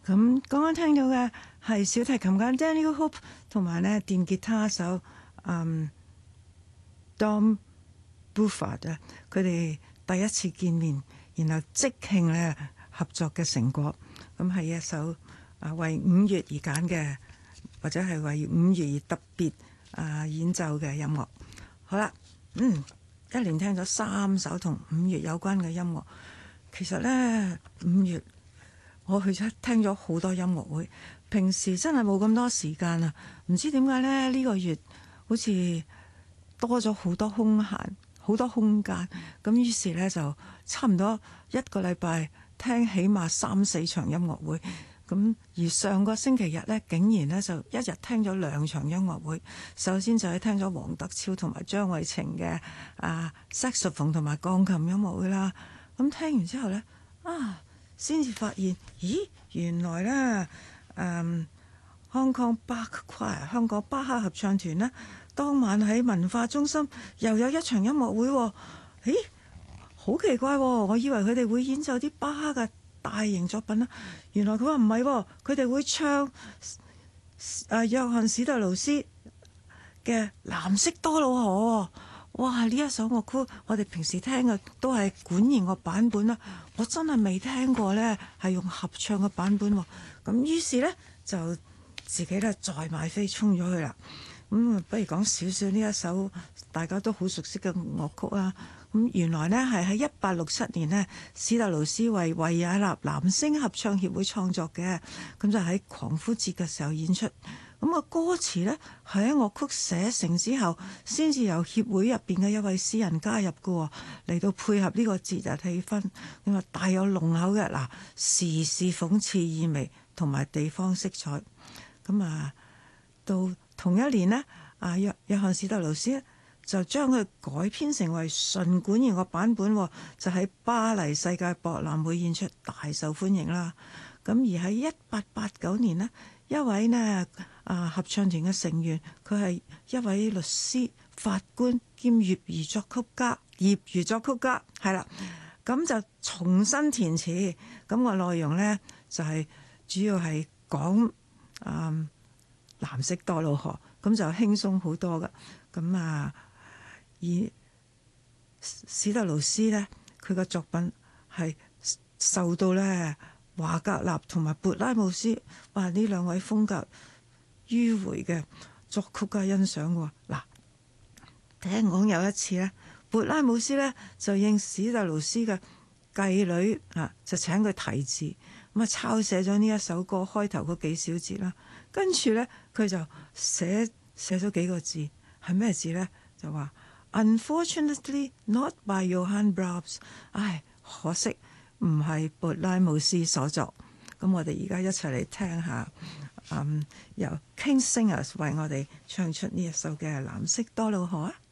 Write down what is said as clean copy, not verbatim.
咁剛剛聽到嘅係小提琴家 Daniel Hope 同埋咧電吉他手Dom Bufford 啊，佢哋第一次見面，然後即興咧合作嘅成果，咁係一首為5月而揀嘅，或者係為5月而特別演奏嘅音樂。好啦，一連聽咗3首同5月有關嘅音樂。其實咧5月我去咗聽咗好多音樂會，平時真係冇咁多時間啊！唔知點解咧呢個月好似多咗好多空閒，好多空間，咁於是咧就差唔多一個禮拜聽起碼3-4場音樂會。咁而上個星期日咧，竟然咧就一日聽咗2場音樂會。首先就係聽咗黃德超同埋張慧晴嘅saxophone 同埋鋼琴音樂會啦。咁聽完之後咧，先至發現，咦，原來咧Hong Kong Bach Choir 香港巴哈合唱團呢，當晚喺文化中心又有一場音樂會。咦，好奇怪喎！我以為佢哋會演奏啲巴哈嘅大型作品啦，原來佢話唔係，佢哋會唱約翰史特勞斯嘅藍色多瑙河。哇！呢一首樂曲我哋平時聽嘅都係管弦個版本啦，我真係未聽過呢係用合唱嘅版本。咁於是呢，就自己咧再買飛衝咗去啦。不如講少少呢一首大家都好熟悉嘅樂曲啦。咁原來呢係喺1867年呢，史特勞斯為維也納男聲合唱協會創作嘅，咁就喺狂歡節嘅時候演出。咁個歌詞呢係喺樂曲寫成之後，先至由協會入邊嘅一位詩人加入嘅，嚟到配合呢個節日氣氛，咁啊帶有濃厚嘅時事諷刺意味同埋地方色彩。咁到同一年呢，約翰史特勞斯就將佢改編成為純管弦個版本，就喺巴黎世界博覽會演出，大受歡迎啦。咁而喺1889年呢，一位呢合唱團嘅成員，佢係一位律師、法官兼業餘作曲家，係啦。咁就重新填詞，咁個內容呢，就係主要係講藍色多瑙河，咁就輕鬆好多噶。咁而史特勞斯呢，佢個作品係受到呢華格納同埋勃拉姆斯呢2位風格迂迴嘅作曲家欣賞喎。嗱，聽講有一次呢，勃拉姆斯呢就應史特勞斯嘅繼女就請佢題字，咁抄寫咗呢一首歌開頭嗰幾小節啦。跟住呢，佢就寫咗幾個字，係咩字呢？就話 Unfortunately not by Johann Brahms， 可惜唔係勃拉姆斯所作。咁我哋而家一齊嚟聽下，由 King Singers 為我哋唱出呢一首嘅藍色多瑙河啊！